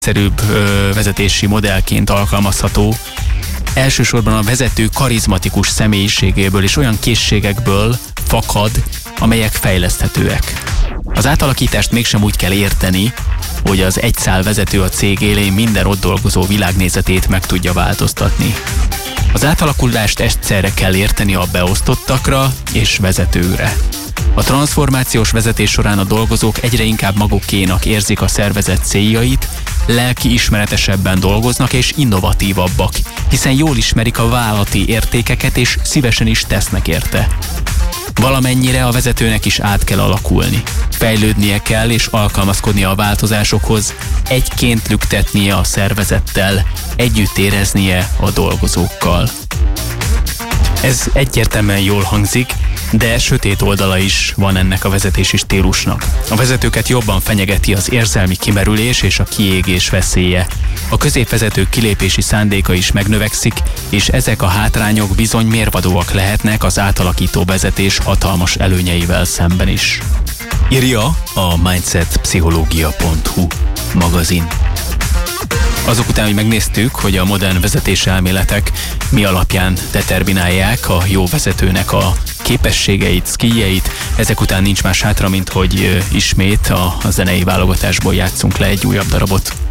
egyszerűbb vezetési modellként alkalmazható. Elsősorban a vezető karizmatikus személyiségéből és olyan készségekből fakad, amelyek fejleszthetőek. Az átalakítást mégsem úgy kell érteni, hogy az egyszál vezető a cég élén minden ott dolgozó világnézetét meg tudja változtatni. Az átalakulást egyszerre kell érteni a beosztottakra és vezetőre. A transformációs vezetés során a dolgozók egyre inkább magukénak érzik a szervezet céljait, lelkiismeretesebben dolgoznak és innovatívabbak, hiszen jól ismerik a vállalati értékeket és szívesen is tesznek érte. Valamennyire a vezetőnek is át kell alakulni. Fejlődnie kell és alkalmazkodnia a változásokhoz, egyként lüktetnie a szervezettel, együtt éreznie a dolgozókkal. Ez egyértelműen jól hangzik, de sötét oldala is van ennek a vezetési stílusnak. A vezetőket jobban fenyegeti az érzelmi kimerülés és a kiégés veszélye. A középvezetők kilépési szándéka is megnövekszik, és ezek a hátrányok bizony mérvadóak lehetnek az átalakító vezetés hatalmas előnyeivel szemben is. Írja a mindsetpszichológia.hu magazin. Azok után, hogy megnéztük, hogy a modern vezetéselméletek mi alapján determinálják a jó vezetőnek a képességeit, skilljeit, ezek után nincs más hátra, mint hogy ismét a zenei válogatásból játszunk le egy újabb darabot.